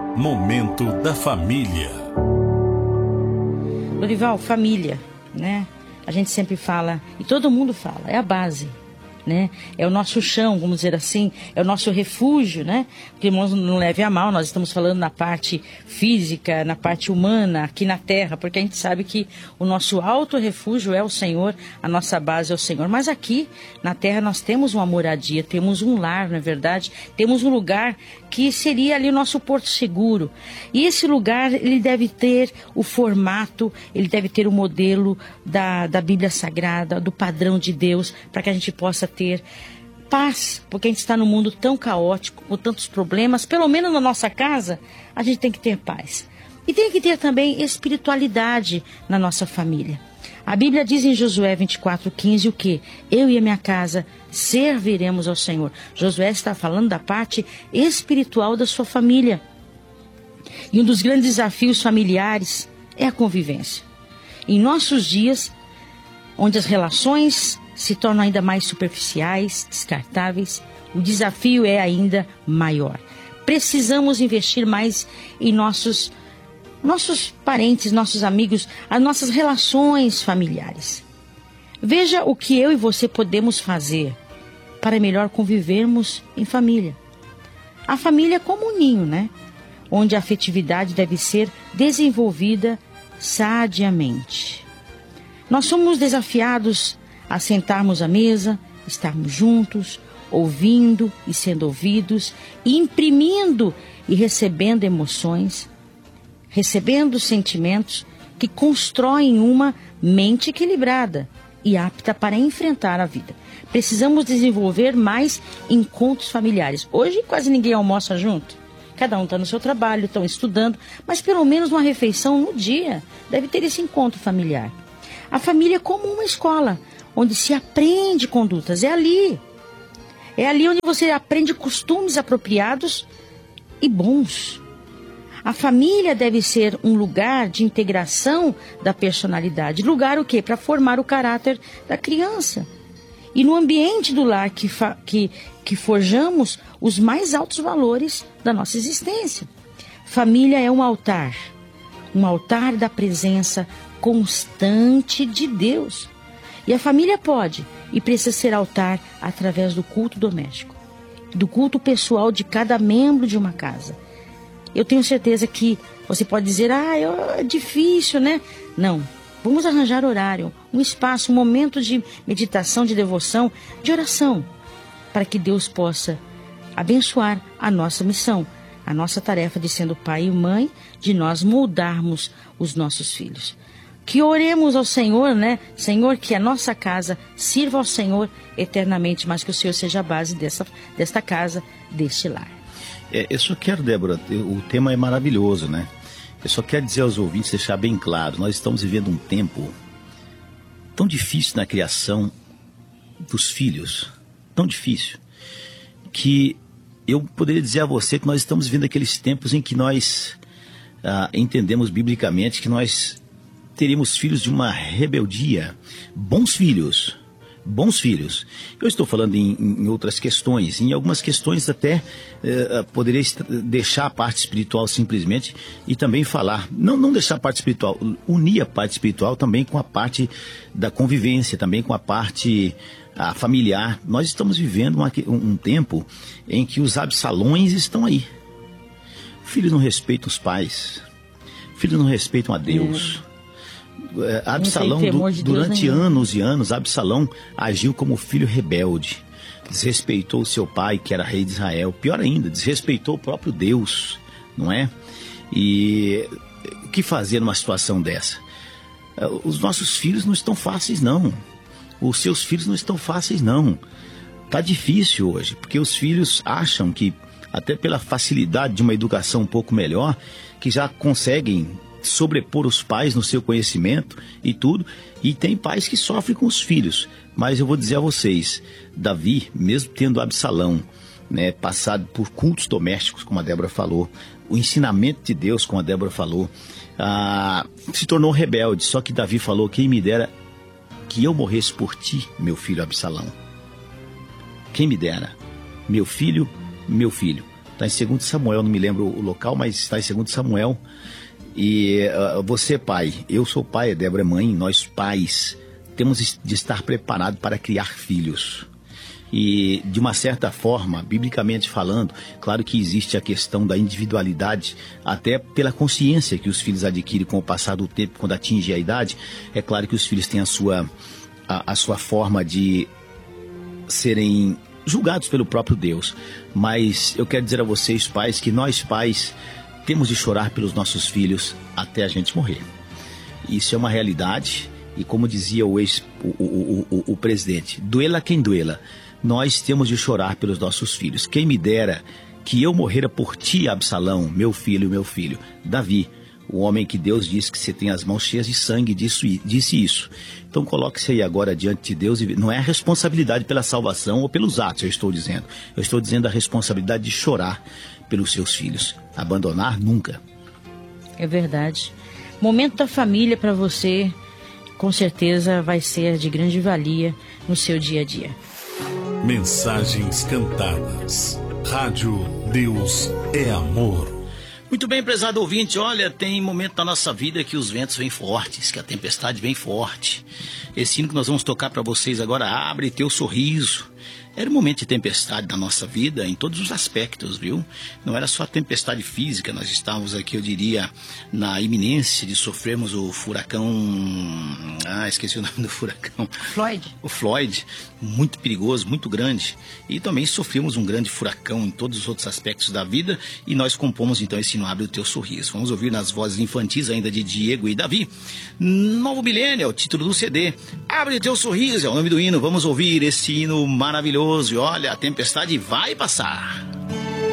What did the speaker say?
Momento da família. Lorival, família, né? A gente sempre fala, e todo mundo fala, é a base, né? É o nosso chão, vamos dizer assim, é o nosso refúgio, né? Que irmãos não levem a mal, nós estamos falando na parte física, na parte humana, aqui na terra, porque a gente sabe que o nosso alto refúgio é o Senhor, a nossa base é o Senhor. Mas aqui na terra nós temos uma moradia, temos um lar, não é verdade? Temos um lugar que seria ali o nosso porto seguro. E esse lugar, ele deve ter o formato, ele deve ter o modelo da Bíblia Sagrada, do padrão de Deus, para que a gente possa ter paz, porque a gente está num mundo tão caótico, com tantos problemas. Pelo menos na nossa casa, a gente tem que ter paz. E tem que ter também espiritualidade na nossa família. A Bíblia diz em Josué 24:15 o quê? Eu e a minha casa serviremos ao Senhor. Josué está falando da parte espiritual da sua família. E um dos grandes desafios familiares é a convivência. Em nossos dias, onde as relações se tornam ainda mais superficiais, descartáveis, o desafio é ainda maior. Precisamos investir mais em nossos parentes, nossos amigos, as nossas relações familiares. Veja o que eu e você podemos fazer para melhor convivermos em família. A família é como um ninho, né? Onde a afetividade deve ser desenvolvida sadiamente. Nós somos desafiados a sentarmos à mesa, estarmos juntos, ouvindo e sendo ouvidos, imprimindo e recebendo emoções, recebendo sentimentos que constroem uma mente equilibrada e apta para enfrentar a vida. Precisamos desenvolver mais encontros familiares. Hoje quase ninguém almoça junto. Cada um está no seu trabalho, estão estudando, mas pelo menos uma refeição no dia deve ter esse encontro familiar. A família é como uma escola, onde se aprende condutas. É ali onde você aprende costumes apropriados e bons. A família deve ser um lugar de integração da personalidade. Lugar o quê? Para formar o caráter da criança. E no ambiente do lar que forjamos os mais altos valores da nossa existência. Família é um altar da presença constante de Deus. E a família pode e precisa ser altar através do culto doméstico, do culto pessoal de cada membro de uma casa. Eu tenho certeza que você pode dizer, é difícil, né? Não, vamos arranjar horário, um espaço, um momento de meditação, de devoção, de oração, para que Deus possa abençoar a nossa missão, a nossa tarefa de sendo pai e mãe, de nós moldarmos os nossos filhos. Que oremos ao Senhor, né? Senhor, que a nossa casa sirva ao Senhor eternamente, mas que o Senhor seja a base desta casa, deste lar. Eu só quero, Débora, o tema é maravilhoso, né? Eu só quero dizer aos ouvintes, deixar bem claro, nós estamos vivendo um tempo tão difícil na criação dos filhos, tão difícil, que eu poderia dizer a você que nós estamos vivendo aqueles tempos em que nós entendemos biblicamente que nós teríamos filhos de uma rebeldia, bons filhos. Eu estou falando em outras questões, em algumas questões até poderia deixar a parte espiritual simplesmente e também falar, não deixar a parte espiritual, unir a parte espiritual também com a parte da convivência, também com a parte familiar. Nós estamos vivendo um tempo em que os absalões estão aí. Filhos não respeitam os pais, filhos não respeitam a Deus. Absalão, durante anos e anos, Absalão agiu como filho rebelde, desrespeitou seu pai, que era rei de Israel, pior ainda, desrespeitou o próprio Deus, não é? E o que fazer numa situação dessa? Os nossos filhos não estão fáceis, não. Os seus filhos não estão fáceis, não. Tá difícil hoje, porque os filhos acham que, até pela facilidade de uma educação um pouco melhor, que já conseguem sobrepor os pais no seu conhecimento e tudo, e tem pais que sofrem com os filhos. Mas eu vou dizer a vocês, Davi, mesmo tendo Absalão, né, passado por cultos domésticos, como a Débora falou, o ensinamento de Deus, como a Débora falou, se tornou rebelde. Só que Davi falou, quem me dera que eu morresse por ti, meu filho Absalão. Quem me dera, meu filho, Está em 2 Samuel, não me lembro o local, mas está em 2 Samuel. E você, pai, eu sou pai, a Débora é mãe, nós pais temos de estar preparados para criar filhos. E, de uma certa forma, biblicamente falando, claro que existe a questão da individualidade, até pela consciência que os filhos adquirem com o passar do tempo, quando atingem a idade. É claro que os filhos têm a sua forma de serem julgados pelo próprio Deus. Mas eu quero dizer a vocês, pais, que nós pais temos de chorar pelos nossos filhos até a gente morrer. Isso é uma realidade. E como dizia o presidente, duela quem duela, nós temos de chorar pelos nossos filhos. Quem me dera que eu morrera por ti, Absalão, meu filho. Davi, o homem que Deus disse que você tem as mãos cheias de sangue, disse isso. Então coloque-se aí agora diante de Deus. Não é a responsabilidade pela salvação ou pelos atos, eu estou dizendo. Eu estou dizendo a responsabilidade de chorar pelos seus filhos. Abandonar, nunca. É verdade. Momento da família para você, com certeza vai ser de grande valia no seu dia a dia. Mensagens cantadas. Rádio Deus é Amor. Muito bem, prezado ouvinte, olha, tem momento na nossa vida que os ventos vêm fortes, que a tempestade vem forte. Esse hino que nós vamos tocar para vocês agora, Abre Teu Sorriso. Era um momento de tempestade na nossa vida, em todos os aspectos, viu? Não era só a tempestade física, nós estávamos aqui, eu diria, na iminência de sofrermos o furacão... esqueci o nome do furacão. Floyd. O Floyd, muito perigoso, muito grande. E também sofremos um grande furacão em todos os outros aspectos da vida, e nós compomos então esse hino Abre o Teu Sorriso. Vamos ouvir nas vozes infantis ainda de Diego e Davi. Novo Milênio é o título do CD. Abre o Teu Sorriso é o nome do hino. Vamos ouvir esse hino maravilhoso. E olha, a tempestade vai passar.